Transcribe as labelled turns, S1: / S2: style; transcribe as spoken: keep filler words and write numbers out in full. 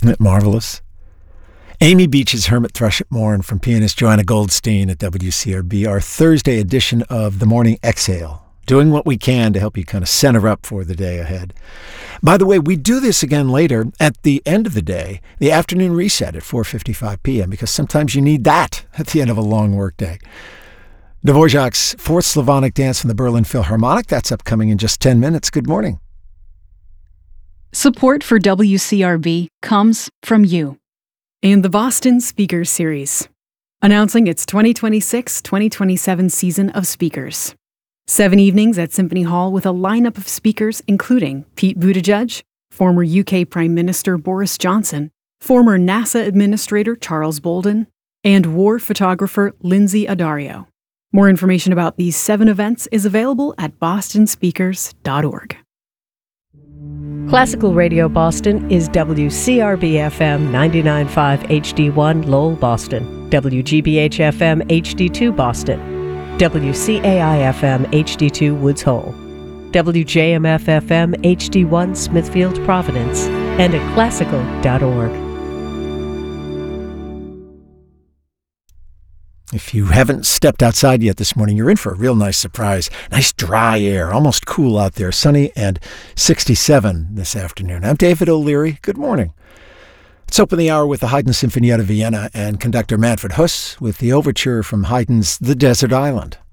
S1: Isn't it marvelous? Amy Beach's Hermit Thrush at Morn from pianist Joanna Goldstein at W C R B, our Thursday edition of The Morning Exhale, doing what we can to help you kind of center up for the day ahead. By the way, we do this again later at the end of the day, the afternoon reset at four fifty-five p.m., because sometimes you need that at the end of a long workday. Dvorak's Fourth Slavonic Dance from the Berlin Philharmonic, that's upcoming in just ten minutes. Good morning.
S2: Support for W C R B comes from you.
S3: And the Boston Speakers Series, announcing its twenty twenty-six twenty twenty-seven season of speakers. Seven evenings at Symphony Hall with a lineup of speakers including Pete Buttigieg, former U K Prime Minister Boris Johnson, former NASA Administrator Charles Bolden, and war photographer Lindsay Addario. More information about these seven events is available at boston speakers dot org.
S4: Classical Radio Boston is W C R B F M ninety-nine point five H D one Lowell, Boston, W G B H F M H D two Boston, W C A I F M H D two Woods Hole, W J M F F M H D one Smithfield, Providence, and at classical dot org.
S1: If you haven't stepped outside yet this morning, you're in for a real nice surprise. Nice dry air, almost cool out there, sunny and sixty-seven this afternoon. I'm David O'Leary. Good morning. Let's open the hour with the Haydn Sinfonietta Vienna and conductor Manfred Huss with the overture from Haydn's The Desert Island.